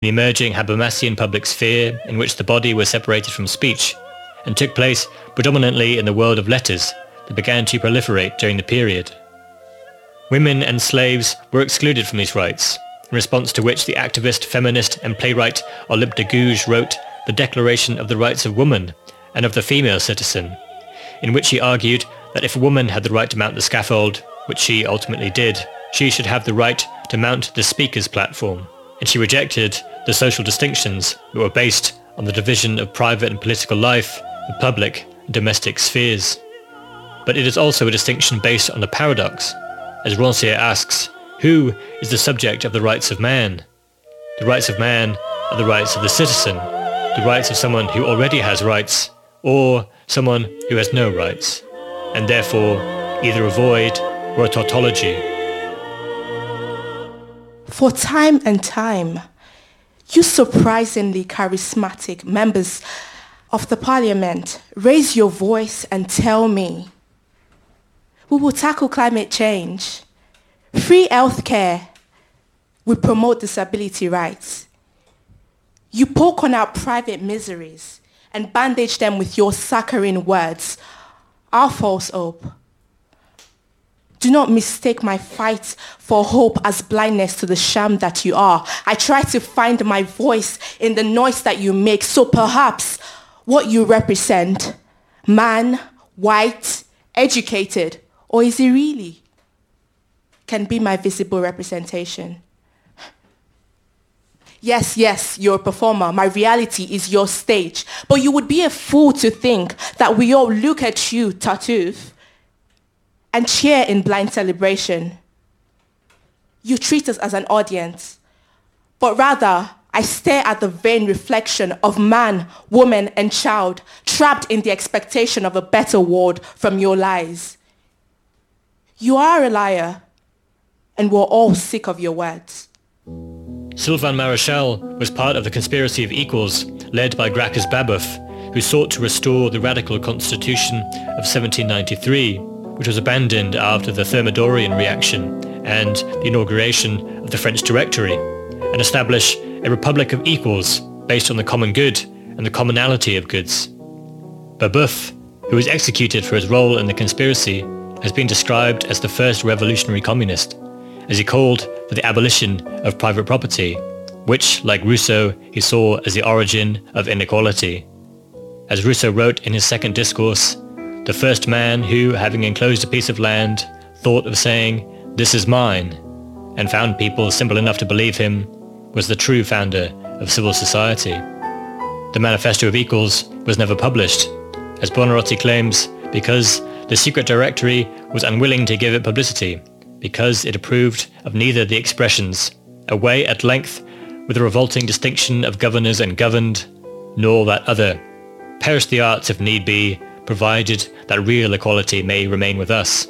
the emerging Habermasian public sphere in which the body was separated from speech, and took place predominantly in the world of letters that began to proliferate during the period. Women and slaves were excluded from these rights, in response to which the activist, feminist and playwright Olympe de Gouges wrote The Declaration of the Rights of Woman and of the Female Citizen, in which he argued that if a woman had the right to mount the scaffold, which she ultimately did, she should have the right to mount the speaker's platform, and she rejected the social distinctions that were based on the division of private and political life, the public and domestic spheres. But it is also a distinction based on a paradox, as Rancière asks, who is the subject of the rights of man? The rights of man are the rights of the citizen, the rights of someone who already has rights, or someone who has no rights, and therefore either a void or a tautology. For time and time, you surprisingly charismatic members of the parliament raise your voice and tell me, we will tackle climate change, free healthcare, we promote disability rights. You poke on our private miseries and bandage them with your saccharine words, our false hope. Do not mistake my fight for hope as blindness to the sham that you are. I try to find my voice in the noise that you make, so perhaps what you represent, man, white, educated, or is it really, can be my visible representation. Yes, you're a performer. My reality is your stage. But you would be a fool to think that we all look at you, Tartuffe, and cheer in blind celebration. You treat us as an audience, but rather I stare at the vain reflection of man, woman, and child trapped in the expectation of a better world from your lies. You are a liar, and we're all sick of your words. Sylvain Maréchal was part of the conspiracy of equals led by Gracchus Babeuf, who sought to restore the radical constitution of 1793, which was abandoned after the Thermidorian reaction and the inauguration of the French Directory, and establish a republic of equals based on the common good and the commonality of goods. Babeuf, who was executed for his role in the conspiracy, has been described as the first revolutionary communist, as he called for the abolition of private property, which, like Rousseau, he saw as the origin of inequality. As Rousseau wrote in his second discourse, the first man who, having enclosed a piece of land, thought of saying, "This is mine," and found people simple enough to believe him, was the true founder of civil society. The Manifesto of Equals was never published, as Buonarroti claims, because the secret directory was unwilling to give it publicity, because it approved of neither the expressions, away at length with the revolting distinction of governors and governed, nor that other, perish the arts if need be, provided that real equality may remain with us.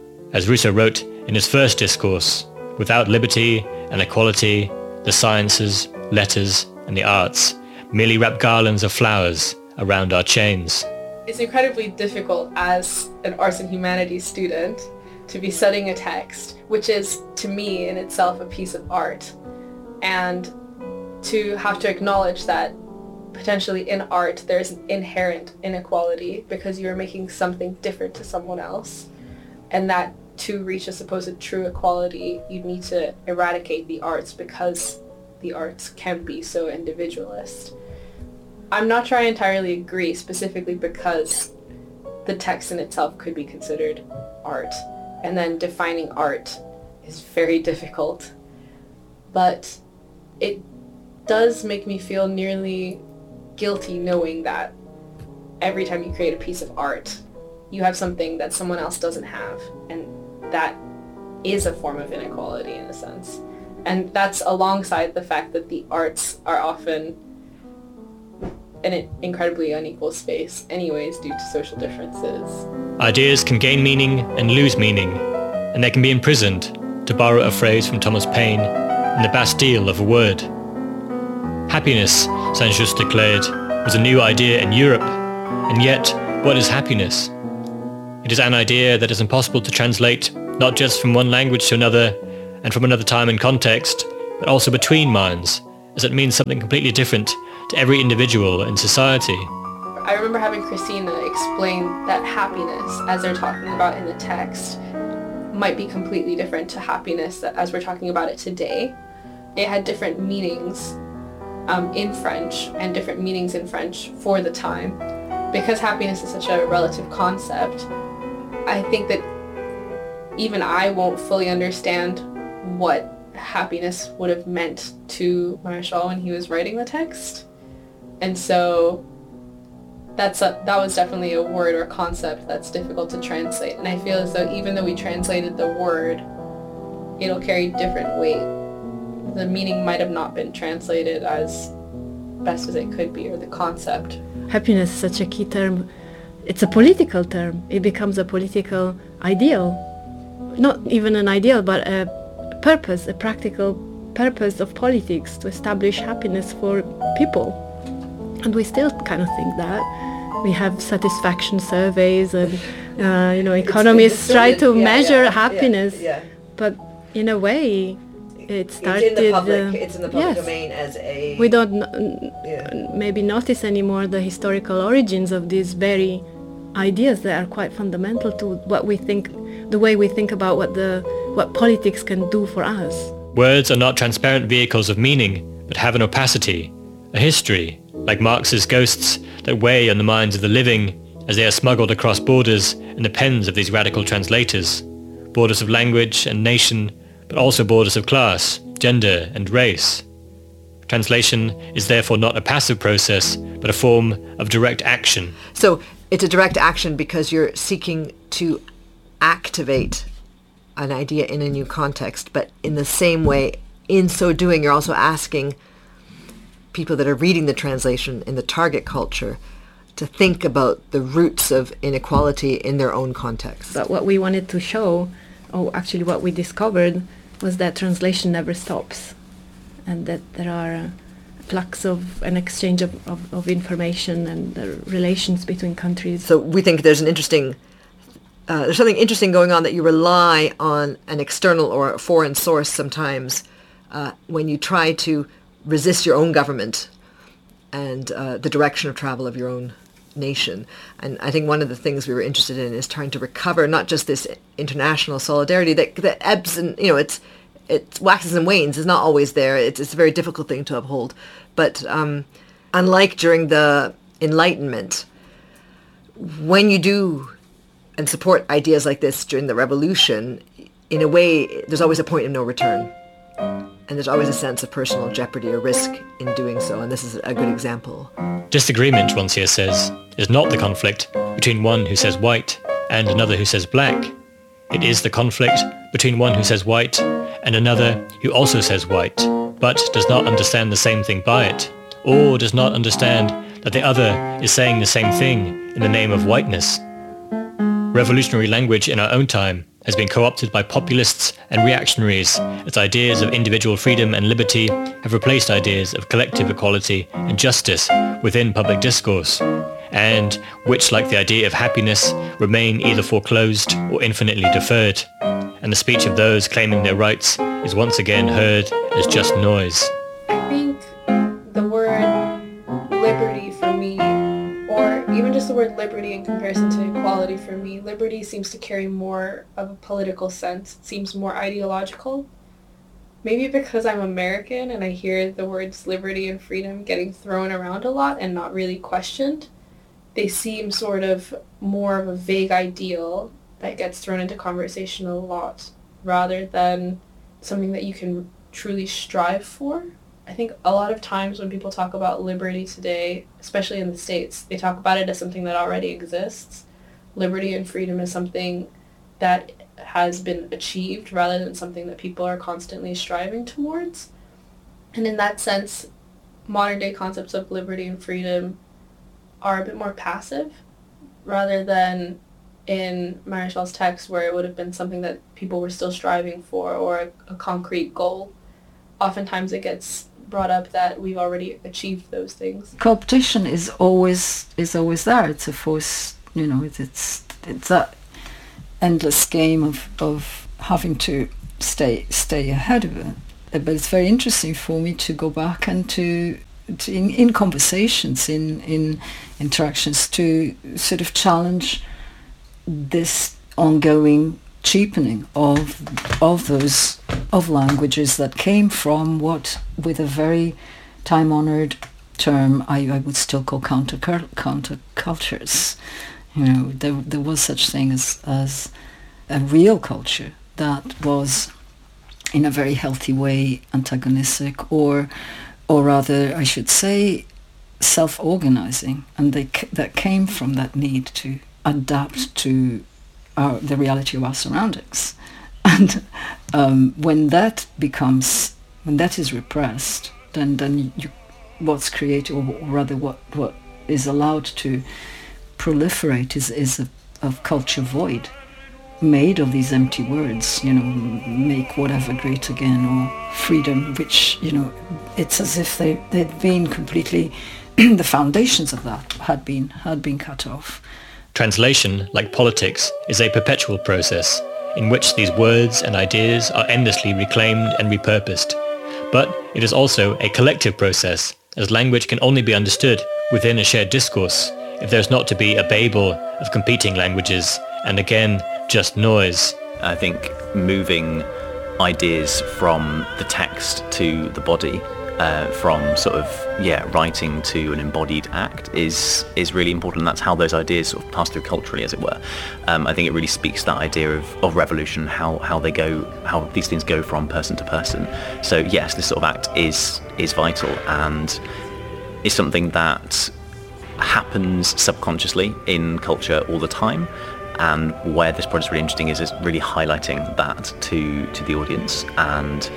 As Rousseau wrote in his first discourse, without liberty and equality, the sciences, letters, and the arts merely wrap garlands of flowers around our chains. It's incredibly difficult as an arts and humanities student to be studying a text, which is, to me, in itself a piece of art, and to have to acknowledge that potentially in art there's an inherent inequality because you're making something different to someone else, and that to reach a supposed true equality you need to eradicate the arts because the arts can be so individualist. I'm not sure I entirely agree, specifically because the text in itself could be considered art, and then defining art is very difficult. But it does make me feel nearly guilty knowing that every time you create a piece of art, you have something that someone else doesn't have, and that is a form of inequality in a sense. And that's alongside the fact that the arts are often in an incredibly unequal space anyways due to social differences. Ideas can gain meaning and lose meaning, and they can be imprisoned, to borrow a phrase from Thomas Paine, in the Bastille of a word. Happiness, Saint-Just declared, was a new idea in Europe, and yet, what is happiness? It is an idea that is impossible to translate, not just from one language to another, and from another time and context, but also between minds, as it means something completely different to every individual in society. I remember having Christina explain that happiness, as they're talking about in the text, might be completely different to happiness as we're talking about it today. It had different meanings in French and different meanings in French for the time. Because happiness is such a relative concept, I think that even I won't fully understand what happiness would have meant to Maréchal when he was writing the text. And so that was definitely a word or concept that's difficult to translate. And I feel as though even though we translated the word, it'll carry different weight. The meaning might have not been translated as best as it could be, or the concept. Happiness is such a key term. It's a political term. It becomes a political ideal. Not even an ideal, but a purpose, a practical purpose of politics to establish happiness for people. And we still kind of think that. We have satisfaction surveys and, economists try to measure happiness. Yeah. But in a way, it started... It's in the public domain as a... We don't maybe notice anymore the historical origins of these very ideas that are quite fundamental to what we think, the way we think about what politics can do for us. Words are not transparent vehicles of meaning, but have an opacity, a history, like Marx's ghosts that weigh on the minds of the living as they are smuggled across borders in the pens of these radical translators, borders of language and nation, but also borders of class, gender and race. Translation is therefore not a passive process, but a form of direct action. So it's a direct action because you're seeking to activate an idea in a new context, but in the same way, in so doing, you're also asking people that are reading the translation in the target culture to think about the roots of inequality in their own context. But what we wanted to show, or actually what we discovered, was that translation never stops, and that there are a flux of an exchange of information and relations between countries. So we think there's something interesting going on, that you rely on an external or a foreign source sometimes when you try to resist your own government and the direction of travel of your own nation. And I think one of the things we were interested in is trying to recover not just this international solidarity that ebbs and, it waxes and wanes, is not always there. It's a very difficult thing to uphold. But unlike during the Enlightenment, when you do and support ideas like this during the revolution, in a way, there's always a point of no return. And there's always a sense of personal jeopardy or risk in doing so, and this is a good example. Disagreement, Rancière says, is not the conflict between one who says white and another who says black. It is the conflict between one who says white and another who also says white, but does not understand the same thing by it, or does not understand that the other is saying the same thing in the name of whiteness. Revolutionary language in our own time has been co-opted by populists and reactionaries as ideas of individual freedom and liberty have replaced ideas of collective equality and justice within public discourse, and which, like the idea of happiness, remain either foreclosed or infinitely deferred. And the speech of those claiming their rights is once again heard as just noise. I think the word liberty for me, or even just the word liberty in comparison to equality for me, liberty seems to carry more of a political sense. It seems more ideological. Maybe because I'm American and I hear the words liberty and freedom getting thrown around a lot and not really questioned, they seem sort of more of a vague ideal that gets thrown into conversation a lot rather than something that you can truly strive for. I think a lot of times when people talk about liberty today, especially in the States, they talk about it as something that already exists. Liberty and freedom is something that has been achieved rather than something that people are constantly striving towards. And in that sense, modern day concepts of liberty and freedom are a bit more passive rather than in Maréchal's text where it would have been something that people were still striving for or a concrete goal. Oftentimes it gets brought up that we've already achieved those things. Competition is always there. It's a force, it's that endless game of having to stay ahead of it. but it's very interesting for me to go back and to in conversations, in interactions, to sort of challenge this ongoing cheapening of languages that came from what, with a very time-honored term, I would still call countercultures. There was such thing as a real culture that was, in a very healthy way, antagonistic, or rather, I should say, self-organizing, and that came from that need to adapt to the reality of our surroundings. And when that is repressed, then what's created, or rather what is allowed to proliferate is a culture void, made of these empty words, make whatever great again, or freedom, which, it's as if they'd been completely, the foundations of that had been cut off. Translation, like politics, is a perpetual process in which these words and ideas are endlessly reclaimed and repurposed. But it is also a collective process, as language can only be understood within a shared discourse if there's not to be a Babel of competing languages, and again, just noise. I think moving ideas from the text to the body, from sort of writing to an embodied act is really important. That's how those ideas sort of pass through culturally, as it were. I think it really speaks to that idea of revolution, how these things go from person to person. So yes, this sort of act is vital and is something that happens subconsciously in culture all the time. And where this project is really interesting is really highlighting that to the audience and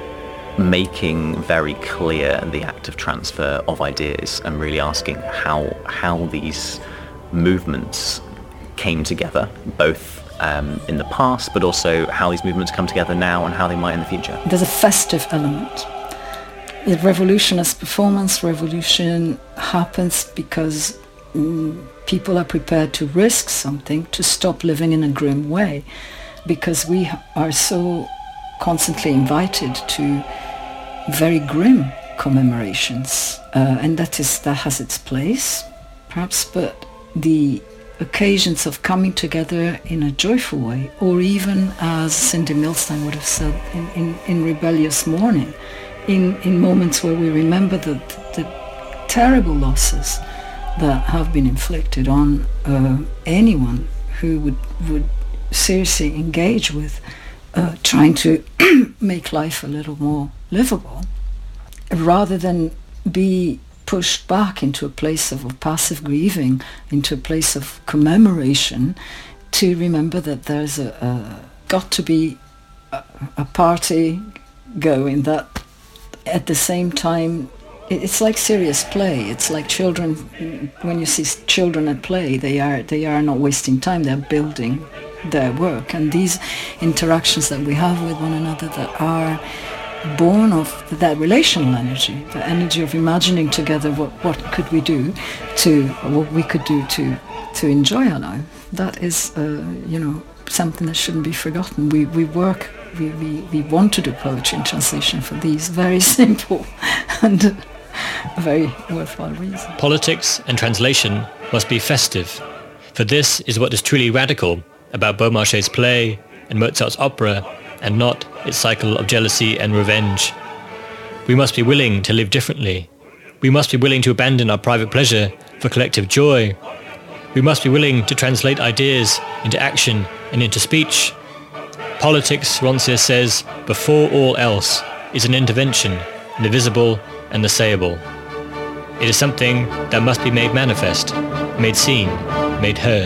making very clear the act of transfer of ideas, and really asking how these movements came together, both in the past, but also how these movements come together now and how they might in the future. There's a festive element. The revolution as performance, revolution happens because people are prepared to risk something to stop living in a grim way, because we are so constantly invited to very grim commemorations, and that has its place, perhaps, but the occasions of coming together in a joyful way, or even, as Cindy Milstein would have said, in rebellious mourning, in moments where we remember the terrible losses that have been inflicted on anyone who would seriously engage with trying to make life a little more livable, rather than be pushed back into a place of passive grieving, into a place of commemoration, to remember that there's got to be a party going that at the same time. It's like serious play. It's like children. When you see children at play, they are not wasting time. They're building their work, and these interactions that we have with one another that are born of that relational energy, the energy of imagining together what could we do what we could do to enjoy our life. That is something that shouldn't be forgotten. We want to do poetry in translation for these very simple and very worthwhile reasons. Politics and translation must be festive, for this is what is truly radical about Beaumarchais' play and Mozart's opera, and not its cycle of jealousy and revenge. We must be willing to live differently. We must be willing to abandon our private pleasure for collective joy. We must be willing to translate ideas into action and into speech. Politics, Roncier says, before all else, is an intervention in the visible and the sayable. It is something that must be made manifest, made seen, made heard.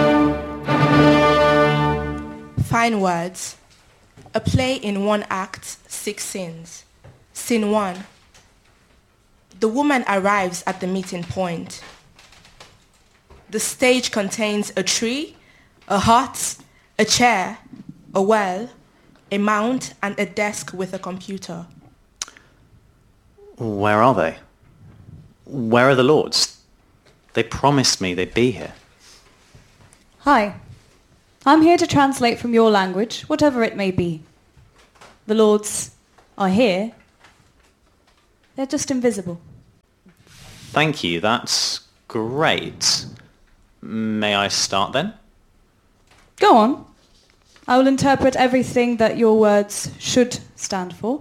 Fine words. A play in one act, 6 scenes. Scene 1. The woman arrives at the meeting point. The stage contains a tree, a hut, a chair, a well, a mount, and a desk with a computer. Where are they? Where are the lords? They promised me they'd be here. Hi. I'm here to translate from your language, whatever it may be. The lords are here. They're just invisible. Thank you, that's great. May I start then? Go on. I will interpret everything that your words should stand for.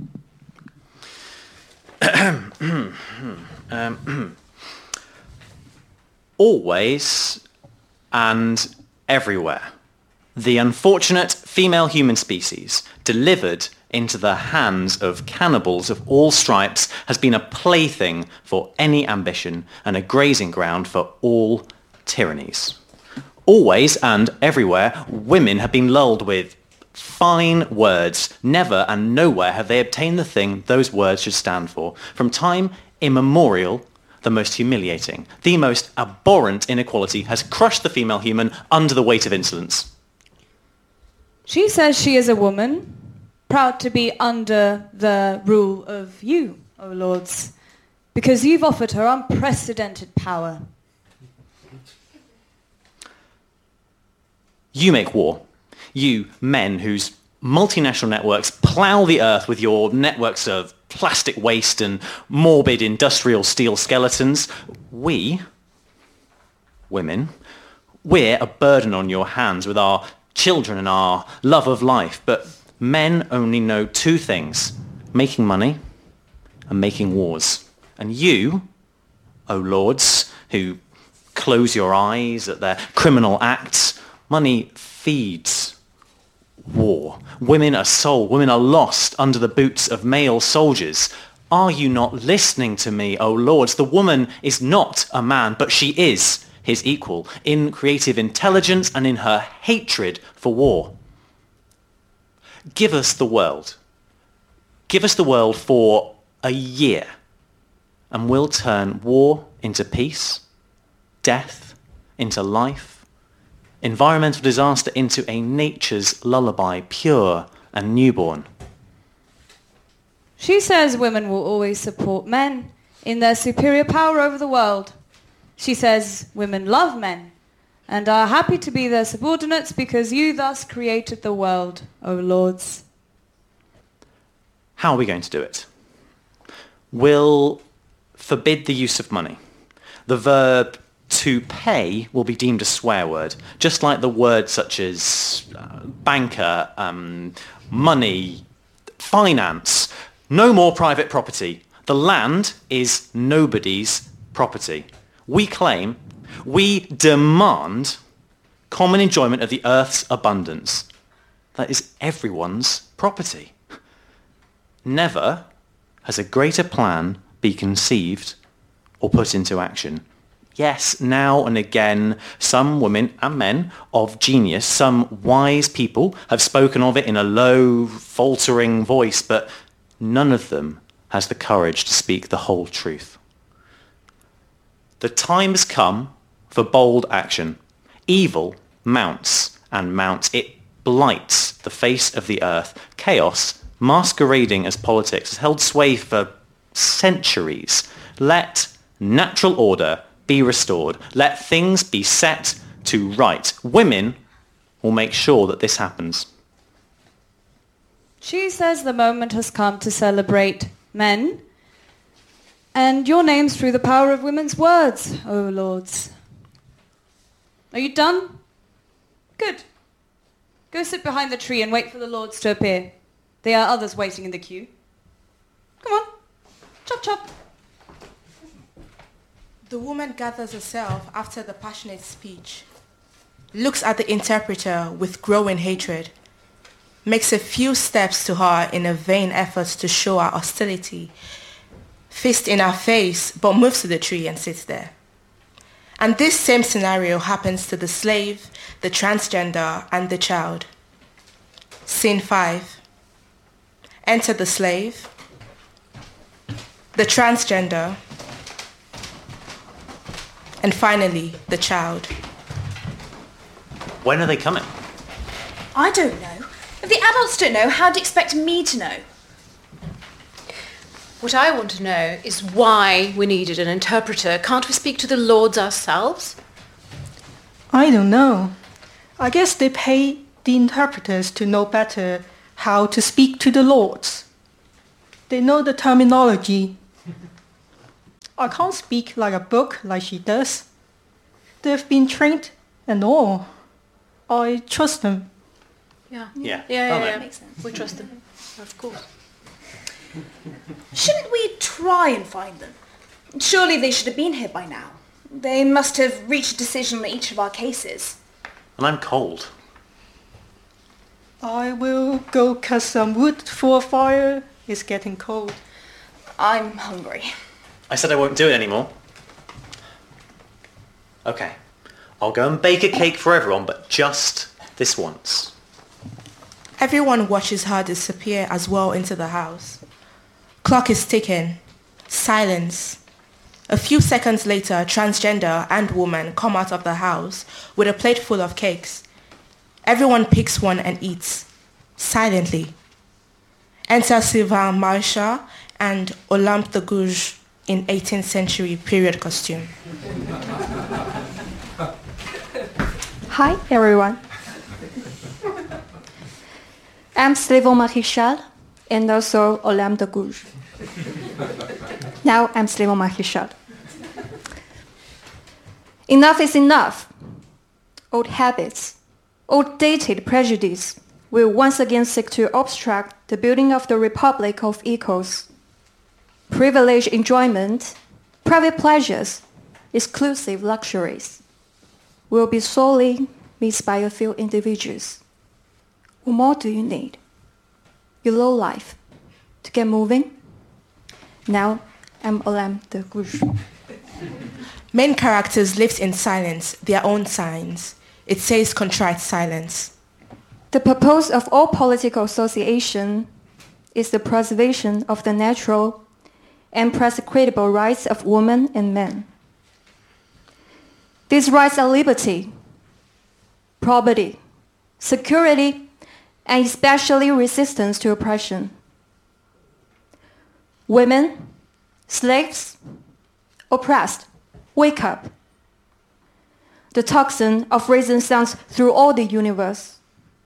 Always and everywhere. The unfortunate female human species, delivered into the hands of cannibals of all stripes, has been a plaything for any ambition and a grazing ground for all tyrannies. Always and everywhere, women have been lulled with fine words. Never and nowhere have they obtained the thing those words should stand for. From time immemorial, the most humiliating, the most abhorrent inequality has crushed the female human under the weight of insolence. She says she is a woman, proud to be under the rule of you, O lords, because you've offered her unprecedented power. You make war. You, men whose multinational networks plough the earth with your networks of plastic waste and morbid industrial steel skeletons. We, women, we're a burden on your hands with our children and our love of life. But men only know two things: making money and making wars. And you, O lords, who close your eyes at their criminal acts, money feeds war. Women are sold. Women are lost under the boots of male soldiers. Are you not listening to me, O lords? The woman is not a man, but she is his equal in creative intelligence and in her hatred for war. Give us the world. Give us the world for a year, and we'll turn war into peace, death into life, environmental disaster into a nature's lullaby, pure and newborn. She says women will always support men in their superior power over the world. She says women love men and are happy to be their subordinates because you thus created the world, O lords. How are we going to do it? We'll forbid the use of money. The verb to pay will be deemed a swear word, just like the words such as banker, money, finance. No more private property. The land is nobody's property. We claim, we demand common enjoyment of the earth's abundance. That is everyone's property. Never has a greater plan been conceived or put into action. Yes, now and again, some women and men of genius, some wise people have spoken of it in a low, faltering voice, but none of them has the courage to speak the whole truth. The time has come for bold action. Evil mounts and mounts. It blights the face of the earth. Chaos, masquerading as politics, has held sway for centuries. Let natural order be restored. Let things be set to right. Women will make sure that this happens. She says the moment has come to celebrate men and your names through the power of women's words, O lords. Are you done? Good. Go sit behind the tree and wait for the lords to appear. There are others waiting in the queue. Come on. Chop, chop. The woman gathers herself after the passionate speech, looks at the interpreter with growing hatred, makes a few steps to her in a vain effort to show her hostility, fist in her face, but moves to the tree and sits there. And this same scenario happens to the slave, the transgender, and the child. Scene 5. Enter the slave, the transgender, and finally, the child. When are they coming? I don't know. If the adults don't know, how do you expect me to know? What I want to know is why we needed an interpreter. Can't we speak to the lords ourselves? I don't know. I guess they pay the interpreters to know better how to speak to the lords. They know the terminology. I can't speak like a book like she does. They've been trained and all. I trust them. Yeah. Makes sense. We trust them, of course. Shouldn't we try and find them? Surely they should have been here by now. They must have reached a decision on each of our cases. And I'm cold. I will go cut some wood for a fire. It's getting cold. I'm hungry. I said I won't do it anymore. Okay. I'll go and bake a cake for everyone, but just this once. Everyone watches her disappear as well into the house. Clock is ticking. Silence. A few seconds later, transgender and woman come out of the house with a plate full of cakes. Everyone picks one and eats. Silently. Enter Sylvain Marchal and Olympe de Gouges in 18th century period costume. Hi everyone. I'm Sylvain Marchal and also Olympe de Gouges. Now I'm Sylvain Marchal. Enough is enough. Old habits, outdated prejudice will once again seek to obstruct the building of the Republic of Equals. Privileged enjoyment, private pleasures, exclusive luxuries will be solely missed by a few individuals. What more do you need? Your low life to get moving? Now I'm Olympe de Gouges. Main characters lived in silence, their own signs. It says contrite silence. The purpose of all political association is the preservation of the natural and prescriptible rights of women and men. These rights are liberty, property, security, and especially resistance to oppression. Women, slaves, oppressed, wake up. The tocsin of reason sounds through all the universe.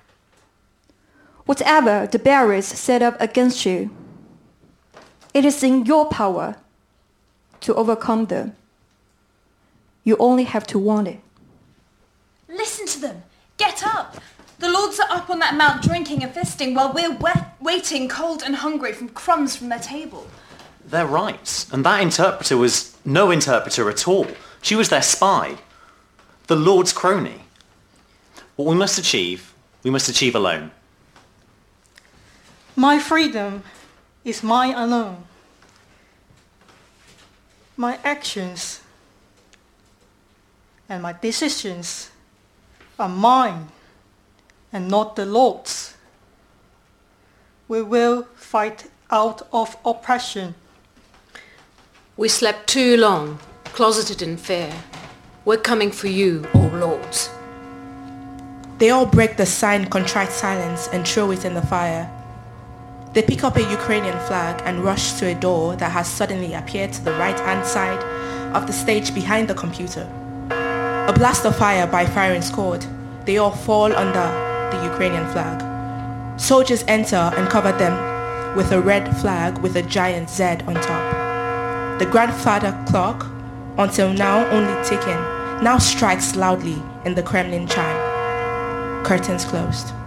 Whatever the barriers set up against you, it is in your power to overcome them. You only have to want it. Listen to them. Get up. The lords are up on that mount drinking and feasting while we're waiting cold and hungry from crumbs from their table. They're right. And that interpreter was no interpreter at all. She was their spy. The Lord's crony. What we must achieve alone. My freedom is mine alone. My actions and my decisions are mine and not the Lord's. We will fight out of oppression. We slept too long, closeted in fear. We're coming for you, O lords. They all break the sign contrite silence and throw it in the fire. They pick up a Ukrainian flag and rush to a door that has suddenly appeared to the right-hand side of the stage behind the computer. A blast of fire by firing squad. They all fall under the Ukrainian flag. Soldiers enter and cover them with a red flag with a giant Z on top. The grandfather clock, until now only ticking, now strikes loudly in the Kremlin chime. Curtains closed.